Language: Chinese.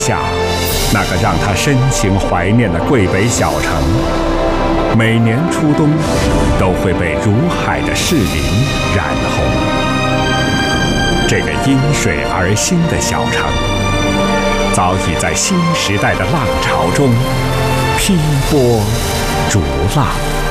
下，那个让他深情怀念的桂北小城，每年初冬都会被如海的士林染红。这个因水而兴的小城，早已在新时代的浪潮中劈波逐浪。